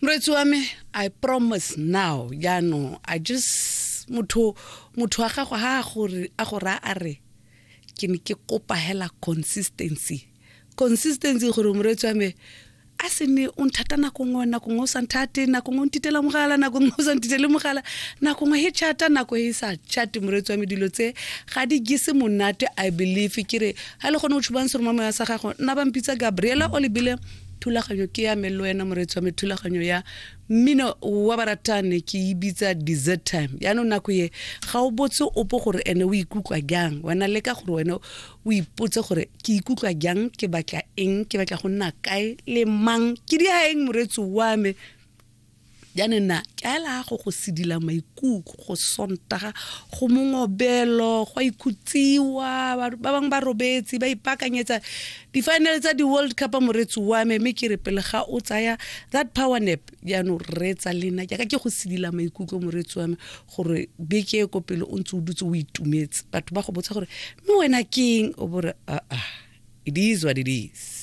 Moretsi wa me, I promise now, no, I just motho wa gago ha gore a gore a re ke ne ke kopa hela consistency gore moretsi wa me a se ne o nthata nako ngwe sa nthate nako ngwe ntitela mogala nako ngwe sa ntitele mogala nako ngwe he chata nako he sa chat moretsi wa me dilo tse ga di gise monate I believe kere ha le gone o tshubang se mama ya sa gago nna ba mpitsa Gabriela Olibile thulaganyo ke ya melo wena moretsi wa me thulaganyo ya mmino wa baratane ke ibitsa desert time no nako ye ga o botse opo gore ene o ikutlwa jang wena le ka gore wena o ipotse gore ke ikutlwa jang ke batla eng ke batla go nna kae le mang ke di haeng moretsi wa me nna ke ala go sidila maikuku go sontaga go mongobelo go ikutsiwa ba bang ba robetsi ba ipakanyetsa di final tsa di World Cup moretsi wa me ke re pele ga o tsaya that power nap no retsa lena ke go sidila maikuku moretsi wa me gore beke go pele o ntse o dutse o itumetse batho ba go botsa gore me wena king o bore it is what it is.